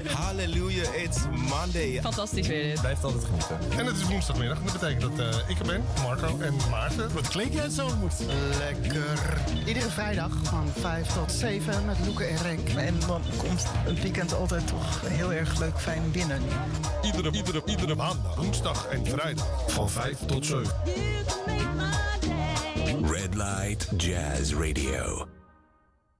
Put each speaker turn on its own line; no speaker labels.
Hallelujah, it's Monday.
Fantastisch weer dit.
Blijft altijd genieten.
En het is woensdagmiddag. Dat betekent dat ik er ben, Marco en Maarten.
Wat klink jij zo moet?
Lekker. Iedere vrijdag van 5 tot 7 met Loeke en Renk.
En dan komt het weekend altijd toch heel erg leuk fijn binnen.
Iedere maandag, woensdag en vrijdag van 5 tot 7.
Red Light Jazz Radio.